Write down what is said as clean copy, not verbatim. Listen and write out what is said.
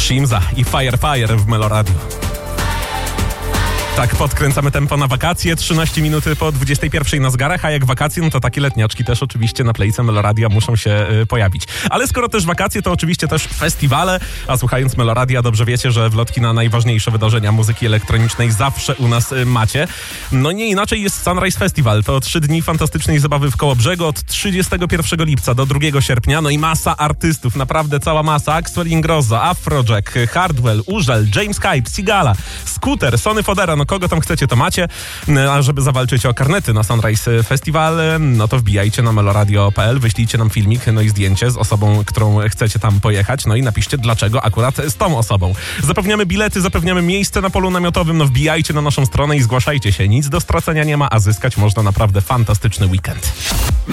Shimza i Fire w Meloradio. Tak, podkręcamy tempo na wakacje, 13 minuty po 21 na zegarach, a jak wakacje, no to takie letniaczki też oczywiście na playce Meloradia muszą się pojawić. Ale skoro też wakacje, to oczywiście też festiwale, a słuchając Meloradia dobrze wiecie, że wlotki na najważniejsze wydarzenia muzyki elektronicznej zawsze u nas macie. No nie inaczej jest Sunrise Festival, to 3 dni fantastycznej zabawy w Kołobrzegu od 31 lipca do 2 sierpnia, no i masa artystów, naprawdę cała masa, Axwell Ingrosso, Afrojack, Hardwell, Urzel, James Hype, Sigala, Scooter, Sonny Fodera, no kogo tam chcecie, to macie. A żeby zawalczyć o karnety na Sunrise Festival, no to wbijajcie na meloradio.pl, wyślijcie nam filmik, no i zdjęcie z osobą, którą chcecie tam pojechać, no i napiszcie, dlaczego akurat z tą osobą. Zapewniamy bilety, zapewniamy miejsce na polu namiotowym, no wbijajcie na naszą stronę i zgłaszajcie się. Nic do stracenia nie ma, a zyskać można naprawdę fantastyczny weekend.